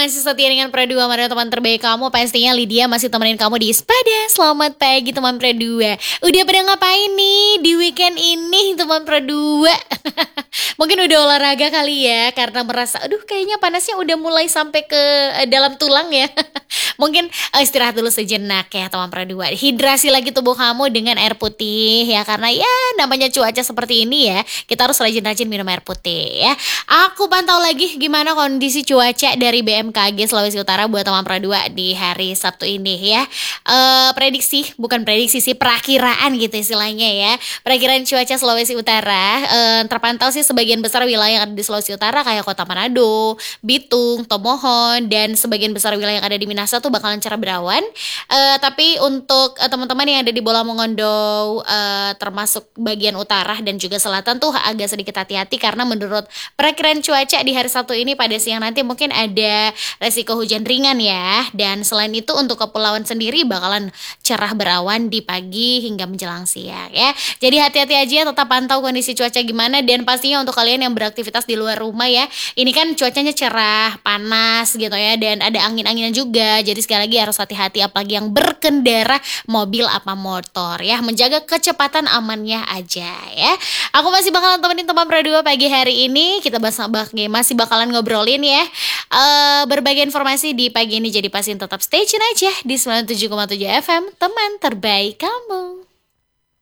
masih setia dengan Pradua Mario teman terbaik kamu. Pastinya Lydia masih temenin kamu di Ispada. Selamat pagi teman Pradua. Udah pada ngapain nih di weekend ini teman Pradua? Mungkin udah olahraga kali ya, karena merasa aduh kayaknya panasnya udah mulai sampai ke dalam tulang ya. Mungkin istirahat dulu sejenak ya teman Pradua. Hidrasi lagi tubuh kamu dengan air putih ya, karena ya namanya cuaca seperti ini ya, kita harus rajin-rajin minum air putih ya. Aku pantau lagi gimana kondisi cuaca dari BMKG Sulawesi Utara buat teman Pradua di hari Sabtu ini ya. Prediksi, bukan prediksi sih, perakiraan gitu istilahnya ya. Perakiraan cuaca Sulawesi Utara, terpantau sih sebagian besar wilayah yang ada di Sulawesi Utara kayak Kota Manado, Bitung, Tomohon, dan sebagian besar wilayah yang ada di Minahasa tuh bakalan cerah berawan. Tapi untuk teman-teman yang ada di Bola Mongondo, termasuk bagian utara dan juga selatan tuh agak sedikit hati-hati, karena menurut perakiraan cuaca di hari Sabtu ini pada siang nanti mungkin ada resiko hujan ringan ya. Dan selain itu untuk kepulauan sendiri bakalan cerah berawan di pagi hingga menjelang siang ya. Jadi hati-hati aja, tetap pantau kondisi cuaca gimana, dan pastinya untuk kalian yang beraktivitas di luar rumah ya, ini kan cuacanya cerah, panas gitu ya, dan ada angin-anginan juga. Jadi sekali lagi harus hati-hati, apalagi yang berkendara mobil apa motor ya, menjaga kecepatan amannya aja ya. Aku masih bakalan temenin teman Pradua pagi hari ini. Kita masih bakalan ngobrolin ya berbagai informasi di pagi ini. Jadi pastiin tetap stay tune aja di 97,7 FM, teman terbaik kamu.